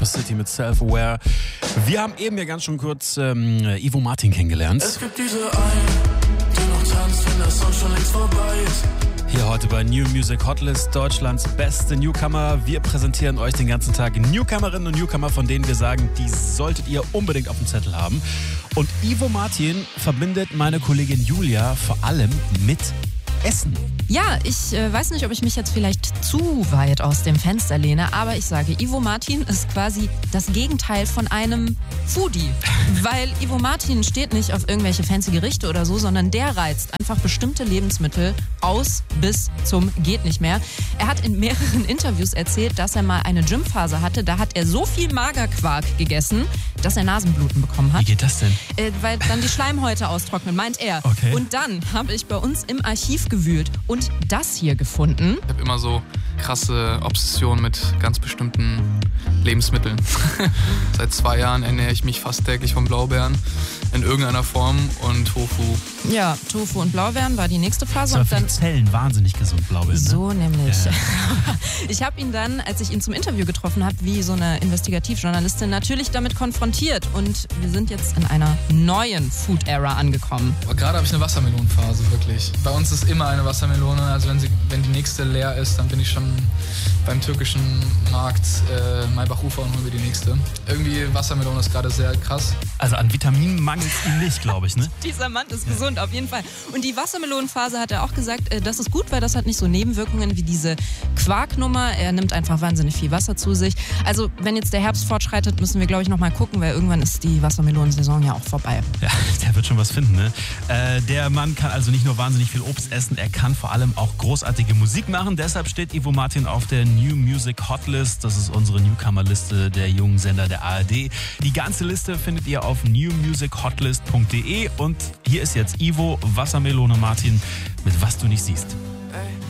Capacity mit Self-Aware. Wir haben eben ja ganz schon kurz Ivo Martin kennengelernt. Es gibt diese einen, der noch tanzt, wenn der Song schon längst vorbei ist. Hier heute bei New Music Hotlist, Deutschlands beste Newcomer. Wir präsentieren euch den ganzen Tag Newcomerinnen und Newcomer, von denen wir sagen, die solltet ihr unbedingt auf dem Zettel haben. Und Ivo Martin verbindet meine Kollegin Julia vor allem mit Essen. Ja, ich weiß nicht, ob ich mich jetzt vielleicht zu weit aus dem Fenster lehne, aber ich sage, Ivo Martin ist quasi das Gegenteil von einem Foodie. Weil Ivo Martin steht nicht auf irgendwelche fancy Gerichte oder so, sondern der reizt einfach bestimmte Lebensmittel aus bis zum geht nicht mehr. Er hat in mehreren Interviews erzählt, dass er mal eine Gymphase hatte. Da hat er so viel Magerquark gegessen, dass er Nasenbluten bekommen hat. Wie geht das denn? Weil dann die Schleimhäute austrocknen, meint er. Okay. Und dann habe ich bei uns im Archiv gewühlt und das hier gefunden. Ich habe immer so krasse Obsession mit ganz bestimmten Lebensmitteln. Seit 2 Jahren ernähre ich mich fast täglich von Blaubeeren in irgendeiner Form und Tofu. Ja, Tofu und Blaubeeren war die nächste Phase. Das Und war für dann die Zellen wahnsinnig gesund, Blaubeeren. Ne? so nämlich. Ja. Ich habe ihn dann, als ich ihn zum Interview getroffen habe, wie so eine Investigativjournalistin, natürlich damit konfrontiert. Und wir sind jetzt in einer neuen Food-Era angekommen. Aber gerade habe ich eine Wassermelonenphase, wirklich. Bei uns ist immer eine Wassermelone. Also wenn die nächste leer ist, dann bin ich schon beim türkischen Markt Maybach-Ufer und hole mir die nächste. Irgendwie Wassermelone ist gerade sehr krass. Also an Vitaminen mangelt es ihm nicht, glaube ich, ne? Dieser Mann ist gesund, auf jeden Fall. Und die Wassermelonenphase hat er auch gesagt, das ist gut, weil das hat nicht so Nebenwirkungen wie diese Quarknummer. Er nimmt einfach wahnsinnig viel Wasser zu sich. Also wenn jetzt der Herbst fortschreitet, müssen wir, glaube ich, nochmal gucken, weil irgendwann ist die Wassermelonensaison ja auch vorbei. Ja, der wird schon was finden, ne? Der Mann kann also nicht nur wahnsinnig viel Obst essen, er kann vor allem auch großartige Musik machen. Deshalb steht Ivo Martin auf der New Music Hotlist. Das ist unsere Newcomer-Liste der jungen Sender der ARD. Die ganze Liste findet ihr auf newmusichotlist.de und hier ist jetzt Ivo Wassermelone Martin mit Was du nicht siehst.